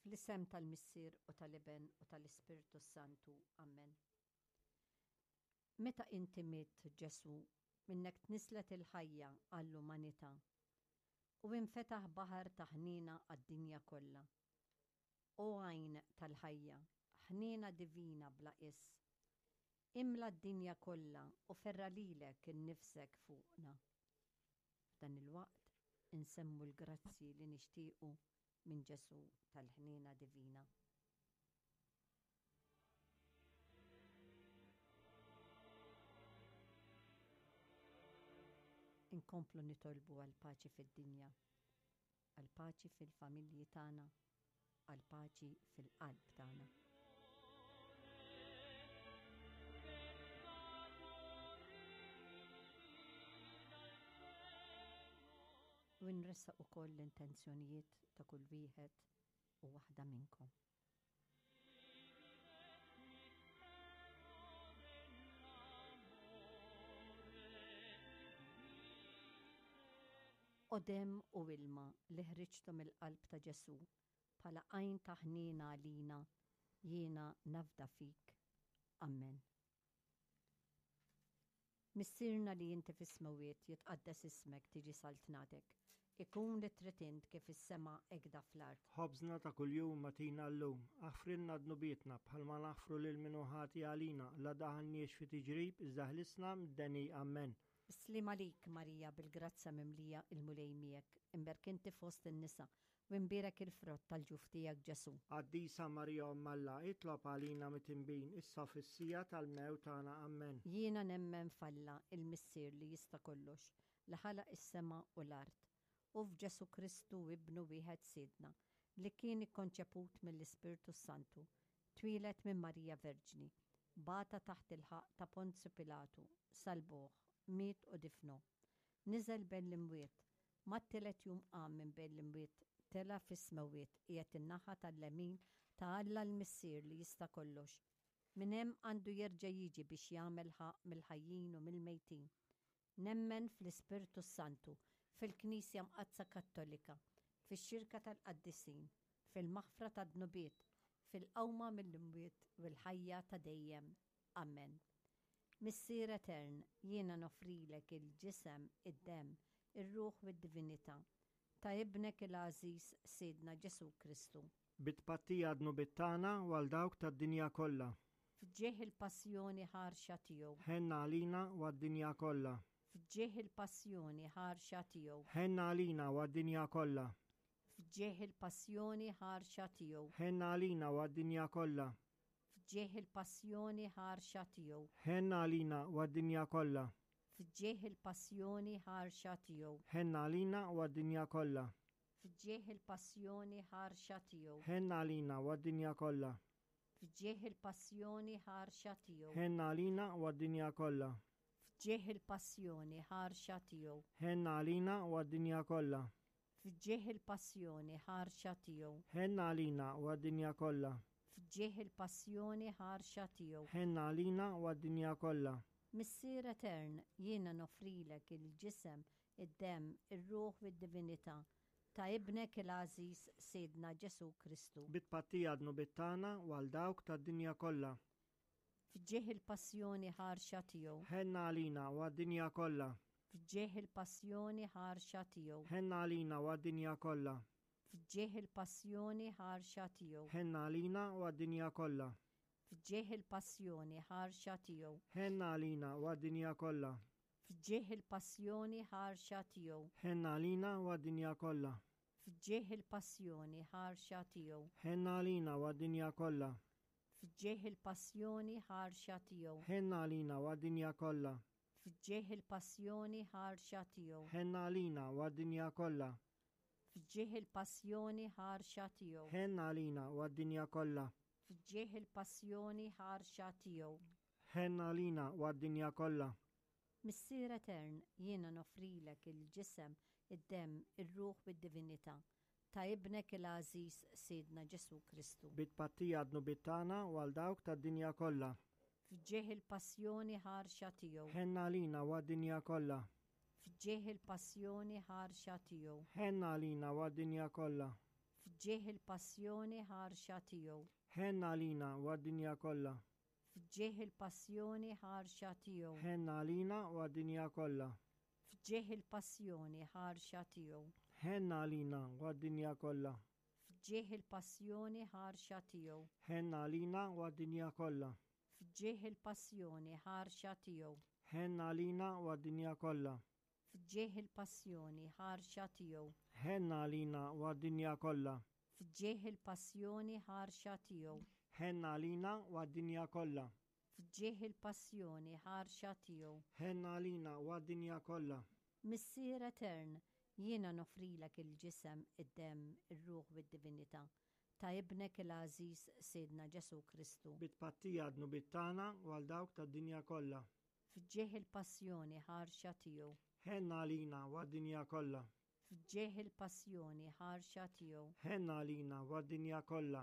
Fl-isem tal-Missier u tal-Iben u tal-Ispirtu Santu. Amen. Meta inti miet Ġesu, minnek tnislet il-ħajja għall-umanità u infetaħ baħar ta' ħnina għad-dinja kollha. O għajn tal-ħajja, ħnina divina bla is, imla d-dinja kollha u ferra lilek innifsek fuqna. F'dan il-waqt insemmu l-grazzi li nixtiequ minn Ġesu tal-ħnina divina. Inkomplu nitolbu għal-paċi fid-dinja, għal-paċi fil-familji tagħna, għal-paċi fil-qalb tagħna. U nressaq ukoll l-intenzjonijiet ta' kull wieħed u waħda minnkom. Odem u ilma li ħriġtu mill-qalb ta' Ġesu bħala għajn ta' ħnina għalina, jiena nafda fik. Amen. Missirna li jinti fis-smawiet jitqaddes ismek tiġi saltnatek, ikun li tritint kif is-sema egda fl-art. Ħobżna ta' kuljum matina llum, aħfrinna dnubietna bħalma naħfru lil minu ħati għalina, la daħanniex fi tiġrib iżda ħlisna mdeni. Amen. Bislim għalik, Marija, bil-grazza mimlija il-mulej miegħek, imberkinti fost in-nisa, u imbierek il-frott tal-ġuf tiegħek Ġesu. Qaddisa Marija Alla, itlob għalina mitimbin, issa fis-sija tal-mewt tagħna. Amen. Jiena nemmen falla il-Missier li jista' kollox, li ħalaq is-sema u l-art, u f'Ġesu Kristu ibnu wieħed Sidna, li kien ikkonċeput mill-Ispirtu Santu, twilet minn Marija Verġni, bata taħt il-ħaq ta' Ponzju Pilatu, salbuh, miet u difnu. Niżel bejn l-imwiet, ma t-telet jum qam minn bejn l-imwiet, tela fis-smawiet qiegħed in-naħa tal-lemin ta' Alla l-Missier li jista' kollox. Min hemm għandu jerġa' jiġi biex jagħmel ħaq mill-ħajjin u mill-mejtin. Nemmen fl-Ispirtu Santu, fil-Knisja Mqazza Kattolika, fix-xirka tal-Qaddisin, fil-maħfra tad-dnubiet, fil-qawma mill-imwiet u l-ħajja ta' dejjem. Amen. Missier Etern, jiena nofrilek il-ġisem, id-dem, ir-ruħ u d-divinità ta' ibnek il-Aziz Sidna Ġesu Kristu. Bitpattija dnubiet tagħna u għal dawk tad-dinja kollha. Fġieħ il-passjoni ħarxa tiegħu. Ħenna għalina u għad-dinja kollha. Fġieħ il-passjoni ħarxa tiegħu. Ħenna għalina u għad-dinja kollha. Fġieħ il-passjoni ħarxa tiegħu. Ħenna għalina u għad-dinja kollha. Fġieħ il-passjoni ħarxa tiegħu. Ħenna għalina u għad-dinja kollha. Fġieħ il-passjoni ħarxa tiegħu. Ħenna għalina u għad-dinja kollha. Fġieħ il-passjoni ħarxa tiegħu. Ħenna għalina u għad-dinja kollha. Fġieħ il-passjoni ħarxa tiegħu. Ħenna għalina u għad-dinja kollha. Fġieħ il-passjoni ħarxa tiegħu. Ħenna għalina u għad-dinja kollha. Fġieħ il-passjoni ħarxa tiegħu. Ħenna għalina u għad-dinja kollha. Fġieħ il-passjoni ħarxa tiegħu. Ħenna għalina u għad-dinja kollha. Missier Etern, jiena nofrilek il-ġisem, id-dem, ir-ruħ u d-divinità ta' ibnek il-Aziz Sidna Ġesu Kristu. Bitpattija dnubiet tagħna u għal dawk tad-dinja kollha. Fġieħ il-passjoni ħarxa tiegħu. Ħenna għalina u għad-dinja kollha. Fġieħ il-passjoni ħarxa tiegħu. Ħenna għalina u għad-dinja kollha. Fġieħ il-passjoni ħarxa tiegħu. Ħenna għalina u għad-dinja kollha. Fġieħ il-passjoni ħarxa tiegħu. Ħenna għalina u għad-dinja kollha. Fġieħ il-passjoni ħarxa tiegħu. Ħenna għalina u għad-dinja kollha. Fġieħ il-passjoni ħarxa tiegħu. Ħenna għalina u għad-dinja kollha. Fġieħ il-passjoni ħarxa tiegħu. Ħenna għalina u għad-dinja kollha. Fġieħ il-passjoni ħarxa tiegħu. Ħenna għalina u għad-dinja kollha. Fġieħ il-passjoni ħarxa tiegħu. Ħenna għalina u għad-dinja kollha. Fġieħ il-passjoni ħarxa tiegħu. Ħenna għalina u għad-dinja kollha. Missier Etern, jiena nofrilek il-ġisem, id-dem, ir-ruħ u d-divinità ta' ibnek il-Aziz Sidna Ġesu Kristu. Bitpattija dnubiet tagħna u għal dawk tad-dinja kollha. Fġieħ il-passjoni ħarxa tiegħu. Ħenna għalina u għad-dinja kollha. Fġieħ il-passjoni ħarxa tiegħu. Ħenna għalina u għad-dinja kollha. fġieħ il-passjoni ħarxa tiegħu, ħenna għalina u għad-dinja kollha, fġieħ il-passjoni ħarxa tiegħu, ħenna għalina u għad-dinja kollha, fġieħ il-passjoni ħarxa tiegħu, ħenna għalina u għad-dinja kollha, fġieħ il-passjoni ħarxa tiegħu, ħenna għalina u għad-dinja kollha, fġieħ il-passjoni ħarxa tiegħu, ħenna għalina u għad-dinja kollha, fġieħ il-passjoni ħarxa tiegħu, ħenna għalina u għad-dinja kollha, fġieħ il-passjoni ħarxa tiegħu, ħenna għalina u għad-dinja kollha, fġieħ il-passjoni ħarxa tiegħu. ħenna għalina u għad-dinja kollha. Missier Etern, jiena nofrilek il-ġisem, id-dem, ir-ruħ u d-divinità ta' ibnek il-Aziz Sidna Ġesu Kristu. Bitpattija għadnu bittana u għal dawk tad-dinja kollha. Fġieħ il-passjoni ħarxa tiegħu, Ħenna għalina u għad-dinja kollha. fġieħ il-passjoni ħarxa tiegħu, Ħenna għalina u għad-dinja kollha.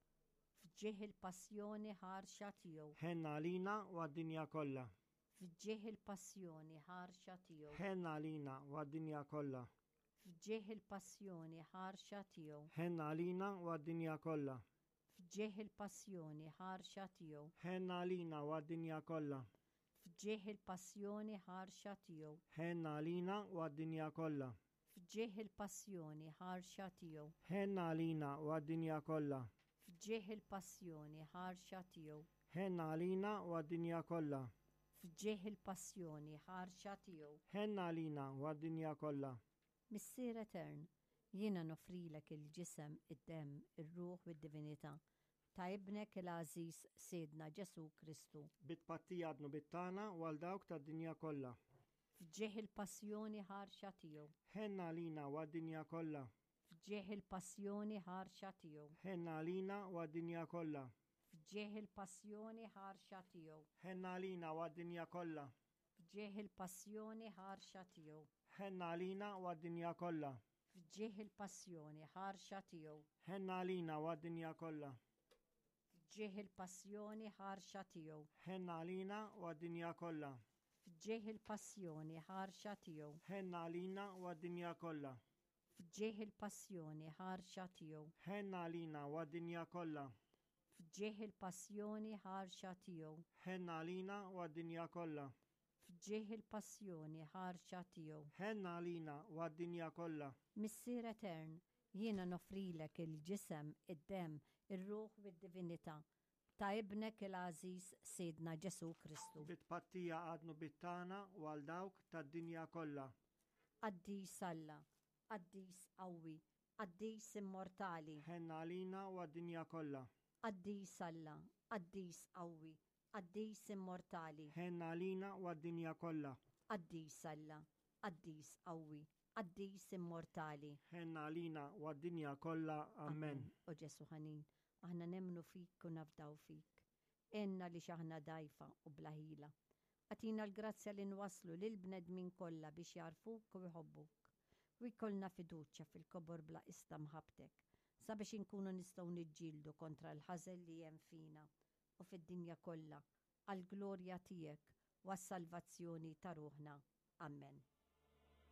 fġieħ il-passjoni ħarxa tiegħu, Ħenna għalina u għad-dinja kollha. fġieħ il-passjoni ħarxa tiegħu, Ħenna għalina u għad-dinja kollha. fġieħ il-passjoni ħarxa tiegħu, Ħenna għalina u għad-dinja kollha. fġieħ il-passjoni ħarxa tiegħu, Ħenna għalina u għad-dinja kollha. fġieħ il-passjoni ħarxa tiegħu, Ħenna għalina u għad-dinja kollha. fġieħ il-passjoni ħarxa tiegħu, Ħenna għalina u għad-dinja kollha. fġieħ il-passjoni ħarxa tiegħu, Ħenna għalina u għad-dinja kollha. fġieħ il-passjoni ħarxa tiegħu. Ħenna għalina u għad-dinja kollha. Missier Etern, jiena nofrilek il-ġisem, id-dem, ir-ruħ u d-divinità ta' ibnek il-Aziz Sidna Ġesu Kristu. Bitpattija għadnu bittana u għal dawk tad-dinja kollha. Fġieħ il-passjoni ħarxa tiegħu, Ħenna għalina u għad-dinja kollha. fġieħ il-passjoni ħarxa tiegħu, Ħenna għalina u għad-dinja kollha. fġieħ il-passjoni ħarxa tiegħu, Ħenna għalina u għad-dinja kollha. fġieħ il-passjoni ħarxa tiegħu, Ħenna għalina u għad-dinja kollha. fġieħ il-passjoni ħarxa tiegħu, Ħenna għalina u għad-dinja kollha. fġieħ il-passjoni ħarxa tiegħu, Ħenna għalina u għad-dinja kollha. fġieħ il-passjoni ħarxa tiegħu, Ħenna għalina u għad-dinja kollha. fġieħ il-passjoni ħarxa tiegħu, Ħenna għalina u għad-dinja kollha. fġieħ il-passjoni ħarxa tiegħu, Ħenna għalina u għad-dinja kollha. fġieħ il-passjoni ħarxa tiegħu. Ħenna għalina u għad-dinja kollha. Missier Etern, jiena nofrilek il-ġisem, id-dem, ir-ruħ u d-divinità ta' ibnek il-Aziz Sidna Ġesu Kristu. Bitpattija għadnu bittana u għal dawk tad-dinja kollha. Qaddis Alla, qaddis qawwi, qaddis immortali, Ħenna għalina u għad-dinja kollha. qaddis Alla, qaddis qawwi, qaddis immortali, Ħenna għalina u għad-dinja kollha. qaddis Alla, qaddis qawwi, qaddis immortali. Ħenna għalina u għad-dinja kollha. Amen. O Ġesu ħanin, aħna nemnu fik u nafdaw fik. Enna li xaħna dajfa u blaħila. Għatina l-grazzja li nwaslu lil-bnedmin kollha biex jarfuk u jħobbuk. U jkollna fiduċja fil-kobor bla ista mħabtek, sabiex inkunu nistgħu niġġieldu kontra l-ħażel li hemm fina u fid-dinja kollha għall-glorja tiegħek u għas-salvazzjoni ta' ruħna. Amen.